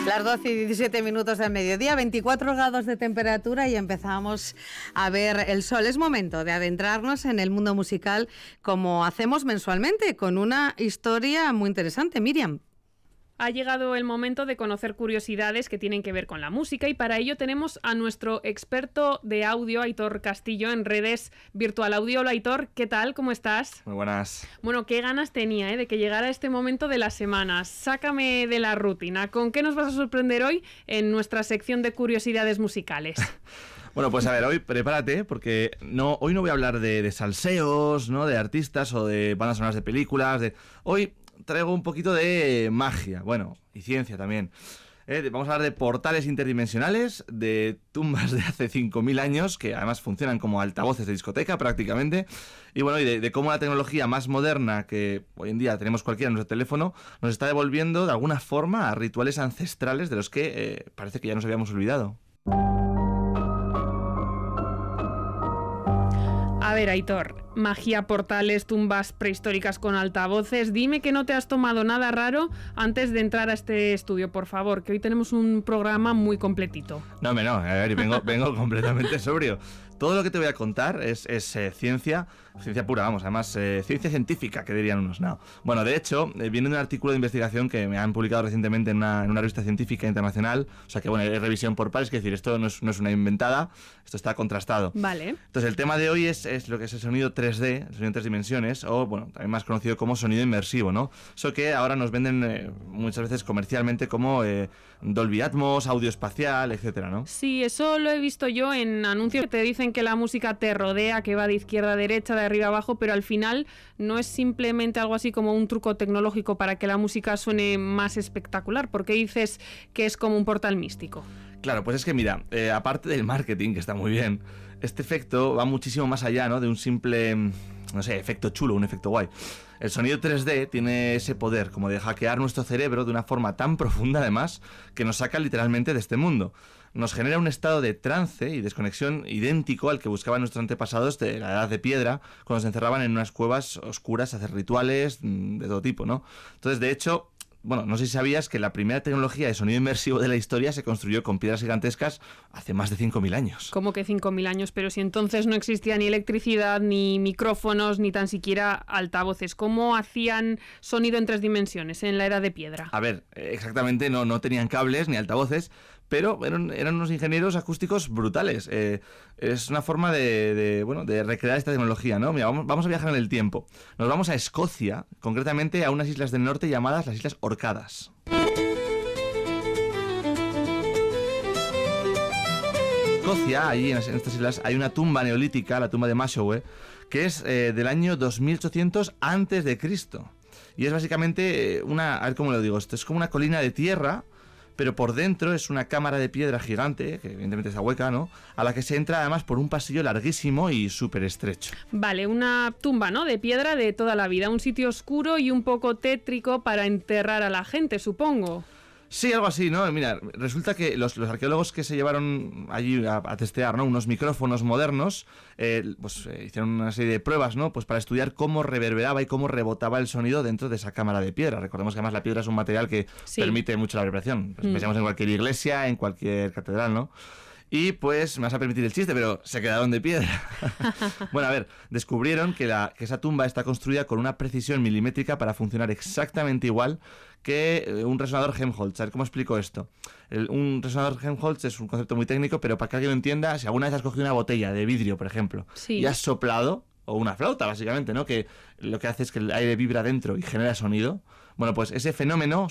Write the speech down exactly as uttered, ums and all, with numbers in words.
Las doce y diecisiete minutos del mediodía, veinticuatro grados de temperatura y empezamos a ver el sol. Es momento de adentrarnos en el mundo musical como hacemos mensualmente, con una historia muy interesante. Miriam. Ha llegado el momento de conocer curiosidades que tienen que ver con la música y para ello tenemos a nuestro experto de audio, Aitor Castillo, en redes Virtual Audio. Hola, Aitor, ¿qué tal? ¿Cómo estás? Muy buenas. Bueno, qué ganas tenía ¿eh? de que llegara este momento de la semana. Sácame de la rutina. ¿Con qué nos vas a sorprender hoy en nuestra sección de curiosidades musicales? Bueno, pues a ver, hoy prepárate, porque no, hoy no voy a hablar de, de salseos, ¿no? De artistas o de bandas sonoras de películas. De... Hoy traigo un poquito de magia, bueno, y ciencia también. Eh, vamos a hablar de portales interdimensionales, de tumbas de hace cinco mil años, que además funcionan como altavoces de discoteca prácticamente, y bueno, y de, de cómo la tecnología más moderna que hoy en día tenemos cualquiera en nuestro teléfono, nos está devolviendo de alguna forma a rituales ancestrales de los que eh, parece que ya nos habíamos olvidado. A ver, Aitor, magia, portales, tumbas prehistóricas con altavoces. Dime que no te has tomado nada raro antes de entrar a este estudio, por favor, que hoy tenemos un programa muy completito. No, me no, a ver, vengo, vengo completamente sobrio. Todo lo que te voy a contar es, es eh, ciencia, ciencia pura, vamos, además eh, ciencia científica, que dirían unos, no. Bueno, de hecho, eh, viene de un artículo de investigación que me han publicado recientemente en una, en una revista científica internacional, o sea que, bueno, es revisión por pares, es decir, esto no es, no es una inventada, esto está contrastado. Vale. Entonces, el tema de hoy es, es lo que es el sonido tres D, el sonido en tres dimensiones, o, bueno, también más conocido como sonido inmersivo, ¿no? Eso que ahora nos venden eh, muchas veces comercialmente como eh, Dolby Atmos, audio espacial, etcétera, ¿no? Sí, eso lo he visto yo en anuncios que te dicen que la música te rodea, que va de izquierda a derecha, de arriba a abajo, pero al final no es simplemente algo así como un truco tecnológico para que la música suene más espectacular. ¿Por qué dices que es como un portal místico? Claro, pues es que mira, eh, aparte del marketing, que está muy bien, este efecto va muchísimo más allá, ¿no? De un simple, no sé, efecto chulo, un efecto guay. El sonido tres D tiene ese poder como de hackear nuestro cerebro de una forma tan profunda además que nos saca literalmente de este mundo. Nos genera un estado de trance y desconexión idéntico al que buscaban nuestros antepasados de la edad de piedra cuando se encerraban en unas cuevas oscuras a hacer rituales de todo tipo, ¿no? Entonces, de hecho... Bueno, no sé si sabías que la primera tecnología de sonido inmersivo de la historia se construyó con piedras gigantescas hace más de cinco mil años. ¿Cómo que cinco mil años? Pero si entonces no existía ni electricidad, ni micrófonos, ni tan siquiera altavoces. ¿Cómo hacían sonido en tres dimensiones en la era de piedra? A ver, exactamente, no, no tenían cables ni altavoces, pero eran, eran unos ingenieros acústicos brutales. Eh, es una forma de, de, bueno, de recrear esta tecnología, ¿no? Mira, vamos, vamos a viajar en el tiempo. Nos vamos a Escocia, concretamente a unas islas del norte llamadas las Islas Orcadas. Escocia, allí en estas islas, hay una tumba neolítica, la tumba de Mashowe, que es eh, del año dos mil ochocientos antes de Cristo. Y es básicamente una... A ver cómo lo digo, esto es como una colina de tierra, pero por dentro es una cámara de piedra gigante, que evidentemente está hueca, ¿no? A la que se entra además por un pasillo larguísimo y súper estrecho. Vale, una tumba, ¿no? De piedra de toda la vida, un sitio oscuro y un poco tétrico para enterrar a la gente, supongo. Sí, algo así, ¿no? Mira, resulta que los, los arqueólogos que se llevaron allí a, a testear, ¿no? Unos micrófonos modernos, eh, pues eh, hicieron una serie de pruebas, ¿no? Pues para estudiar cómo reverberaba y cómo rebotaba el sonido dentro de esa cámara de piedra. Recordemos que además la piedra es un material que sí. permite mucho la vibración. Pues mm. Pensamos en cualquier iglesia, en cualquier catedral, ¿no? Y pues, me vas a permitir el chiste, pero se quedaron de piedra. Bueno, a ver, descubrieron que, la, que esa tumba está construida con una precisión milimétrica para funcionar exactamente igual que un resonador Helmholtz. A ver, ¿cómo explico esto? El, un resonador Helmholtz es un concepto muy técnico, pero para que alguien lo entienda, si alguna vez has cogido una botella de vidrio, por ejemplo, sí. y has soplado, o una flauta, básicamente, ¿no? Que lo que hace es que el aire vibra dentro y genera sonido. Bueno, pues ese fenómeno